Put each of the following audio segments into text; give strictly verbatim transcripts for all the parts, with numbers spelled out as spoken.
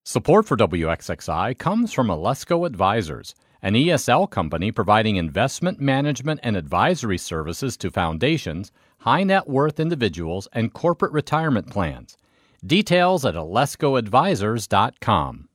Support for W X X I comes from Alesco Advisors, an E S L company providing investment management and advisory services to foundations, high net worth individuals, and corporate retirement plans. Details at alesco advisors dot com.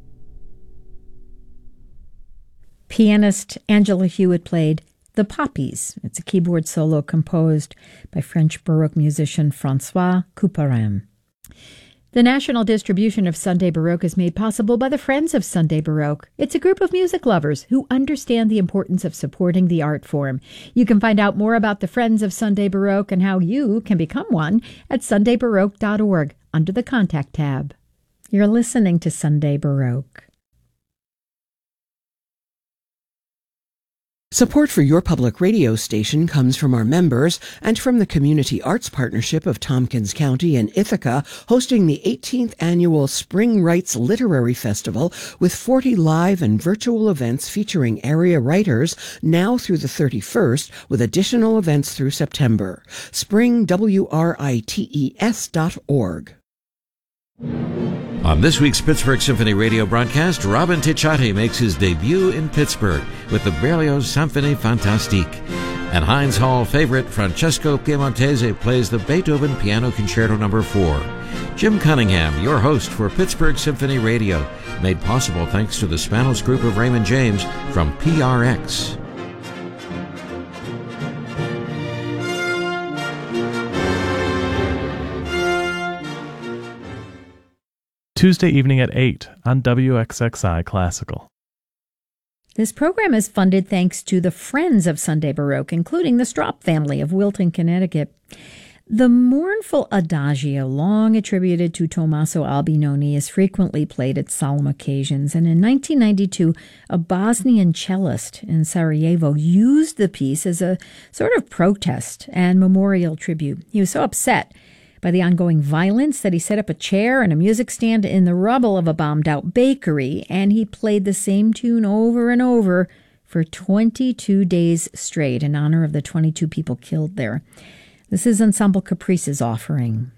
Pianist Angela Hewitt played The Poppies. It's a keyboard solo composed by French Baroque musician François Couperin. The national distribution of Sunday Baroque is made possible by the Friends of Sunday Baroque. It's a group of music lovers who understand the importance of supporting the art form. You can find out more about the Friends of Sunday Baroque and how you can become one at sunday baroque dot org under the Contact tab. You're listening to Sunday Baroque. Support for your public radio station comes from our members and from the Community Arts Partnership of Tompkins County and Ithaca, hosting the eighteenth Annual Spring Writes Literary Festival with forty live and virtual events featuring area writers now through the thirty-first, with additional events through September. spring writes dot org. On this week's Pittsburgh Symphony Radio broadcast, Robin Ticciati makes his debut in Pittsburgh with the Berlioz Symphonie Fantastique. And Heinz Hall favorite Francesco Piemontese plays the Beethoven Piano Concerto number four. Jim Cunningham, your host for Pittsburgh Symphony Radio, made possible thanks to the Spanos Group of Raymond James from P R X. Tuesday evening at eight on W X X I Classical. This program is funded thanks to the Friends of Sunday Baroque, including the Strop family of Wilton, Connecticut. The mournful adagio, long attributed to Tommaso Albinoni, is frequently played at solemn occasions, and in nineteen ninety-two, a Bosnian cellist in Sarajevo used the piece as a sort of protest and memorial tribute. He was so upset by the ongoing violence that he set up a chair and a music stand in the rubble of a bombed-out bakery, and he played the same tune over and over for twenty-two days straight in honor of the twenty-two people killed there. This is Ensemble Caprice's offering.